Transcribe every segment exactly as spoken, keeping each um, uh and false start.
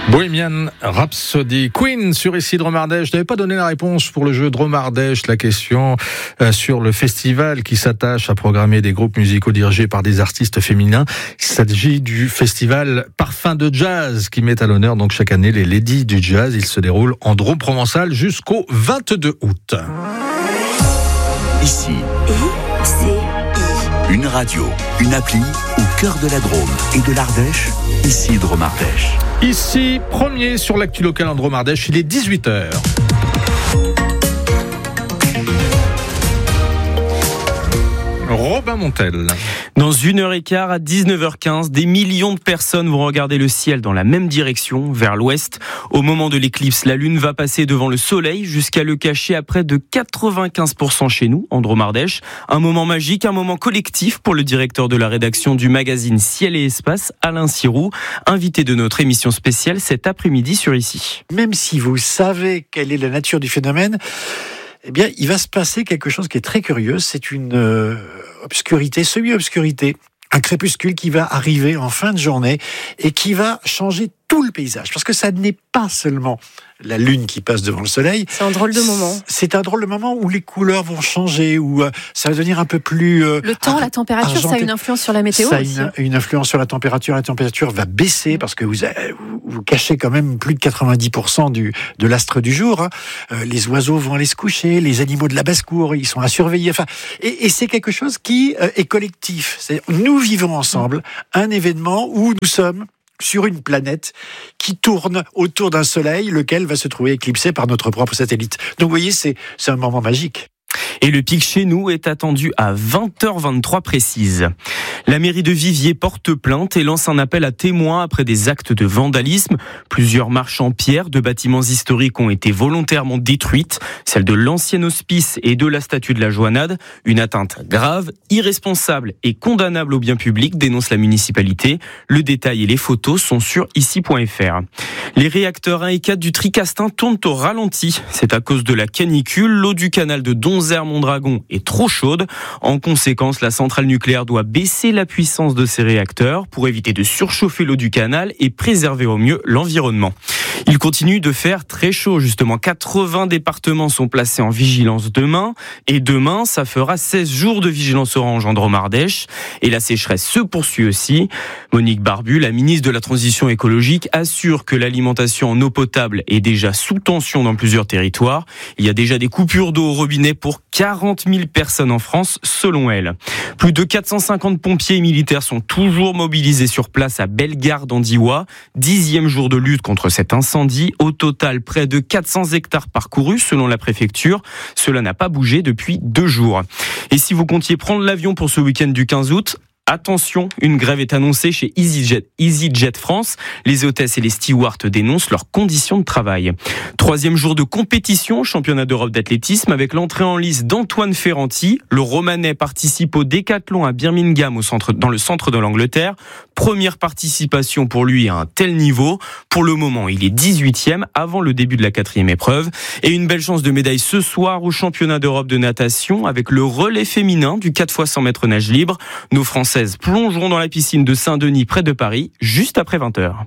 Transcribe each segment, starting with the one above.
Bohemian Rhapsody, Queen sur ici Dromardèche. Je n'avais pas donné la réponse pour le jeu Dromardèche, la question euh, sur le festival qui s'attache à programmer des groupes musicaux dirigés par des artistes féminins. Il s'agit du festival Parfum de Jazz qui met à l'honneur donc chaque année les Ladies du Jazz. Il se déroule en Drôme provençal jusqu'au vingt-deux août. Ici, I C I. Une radio, une appli au cœur de la Drôme et de l'Ardèche. Ici Dromardèche. Ici, premier sur l'actu local en Dromardèche, il est dix-huit heures. Robin Montel. Dans une heure et quart à dix-neuf heures quinze, des millions de personnes vont regarder le ciel dans la même direction, vers l'ouest. Au moment de l'éclipse, la lune va passer devant le soleil jusqu'à le cacher à près de quatre-vingt-quinze pour cent chez nous, en Dromardèche. Un moment magique, un moment collectif pour le directeur de la rédaction du magazine Ciel et Espace, Alain Siroux, invité de notre émission spéciale cet après-midi sur Ici. Même si vous savez quelle est la nature du phénomène, eh bien, il va se passer quelque chose qui est très curieux. C'est une euh, obscurité, semi-obscurité, un crépuscule qui va arriver en fin de journée et qui va changer tout le paysage. Parce que ça n'est pas seulement la lune qui passe devant le soleil. C'est un drôle de moment. C'est un drôle de moment où les couleurs vont changer, où euh, ça va devenir un peu plus... Euh, le temps, ar- la température, argenté. Ça a une influence sur la météo Ça a aussi. une, une influence sur la température. La température va baisser parce que vous, avez, vous, vous cachez quand même plus de quatre-vingt-dix pour cent du, de l'astre du jour. Hein. Euh, les oiseaux vont aller se coucher, les animaux de la basse-cour, ils sont à surveiller. Enfin, et, et c'est quelque chose qui euh, est collectif. C'est, nous vivons ensemble un événement où nous sommes sur une planète qui tourne autour d'un soleil, lequel va se trouver éclipsé par notre propre satellite. Donc vous voyez, c'est, c'est un moment magique. Et le pic chez nous est attendu à vingt heures vingt-trois précise. La mairie de Viviers porte plainte et lance un appel à témoins après des actes de vandalisme. Plusieurs marches en pierre de bâtiments historiques ont été volontairement détruites. Celle de l'ancien hospice et de la statue de la Joannade. Une atteinte grave, irresponsable et condamnable au bien public, dénonce la municipalité. Le détail et les photos sont sur ici point f r. Les réacteurs un et quatre du Tricastin tournent au ralenti. C'est à cause de la canicule. L'eau du canal de Donzère-Mondragon est trop chaude. En conséquence, la centrale nucléaire doit baisser la puissance de ses réacteurs pour éviter de surchauffer l'eau du canal et préserver au mieux l'environnement. Il continue de faire très chaud, justement. quatre-vingts départements sont placés en vigilance demain. Et demain, ça fera seize jours de vigilance orange en Dromardèche. Et la sécheresse se poursuit aussi. Monique Barbu, la ministre de la Transition écologique, assure que l'alimentation en eau potable est déjà sous tension dans plusieurs territoires. Il y a déjà des coupures d'eau au robinet pour quarante mille personnes en France, selon elle. Plus de quatre cent cinquante pompiers et militaires sont toujours mobilisés sur place à Bellegarde-en-Diois. Dixième jour de lutte contre cet incendie. Au total, près de quatre cents hectares parcourus, selon la préfecture. Cela n'a pas bougé depuis deux jours. Et si vous comptiez prendre l'avion pour ce week-end du quinze août, attention, une grève est annoncée chez EasyJet, EasyJet France. Les hôtesses et les stewards dénoncent leurs conditions de travail. Troisième jour de compétition au championnat d'Europe d'athlétisme avec l'entrée en lice d'Antoine Ferranti. Le Romanais participe au décathlon à Birmingham au centre, dans le centre de l'Angleterre. Première participation pour lui à un tel niveau. Pour le moment, il est dix-huitième avant le début de la quatrième épreuve. Et une belle chance de médaille ce soir au championnat d'Europe de natation avec le relais féminin du quatre fois cent mètres nage libre. Nos Françaises plongeront dans la piscine de Saint-Denis près de Paris juste après vingt heures.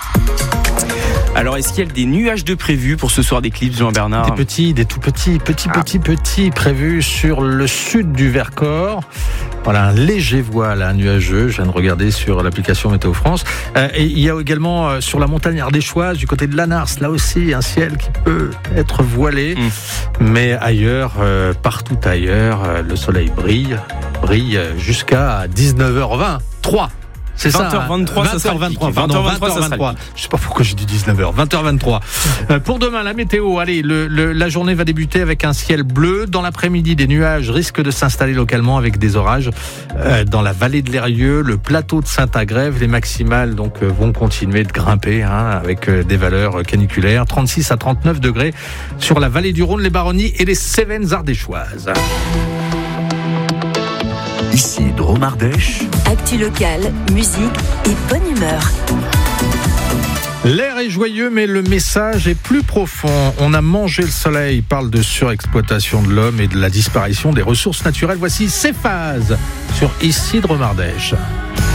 Alors, est-ce qu'il y a des nuages de prévus pour ce soir d'éclipse, Jean-Bernard ? Des petits, des tout petits, petits, ah. petits, petits prévus sur le sud du Vercors. Voilà, un léger voile hein, nuageux. Je viens de regarder sur l'application Météo France. Euh, et il y a également euh, sur la montagne ardéchoise, du côté de Lanars, là aussi, un ciel qui peut être voilé. Mmh. Mais ailleurs, euh, partout ailleurs, euh, le soleil brille, brille jusqu'à dix-neuf heures vingt-trois. C'est vingt heures vingt-trois, ça sera vingt heures vingt-trois, pardon, vingt heures vingt-trois. Je sais pas pourquoi j'ai dit dix-neuf heures. vingt heures vingt-trois. Euh, pour demain, la météo. Allez, le, le, la journée va débuter avec un ciel bleu. Dans l'après-midi, des nuages risquent de s'installer localement avec des orages euh, dans la vallée de l'Eyrieux, le plateau de Saint-Agrève. Les maximales donc euh, vont continuer de grimper hein, avec euh, des valeurs caniculaires. trente-six à trente-neuf degrés sur la vallée du Rhône, les Baronnies et les Cévennes ardéchoises. Ici Dromardèche. Actu locale, musique et bonne humeur. L'air est joyeux, mais le message est plus profond. On a mangé le soleil, parle de surexploitation de l'homme et de la disparition des ressources naturelles. Voici Céphase sur Ici Dromardèche.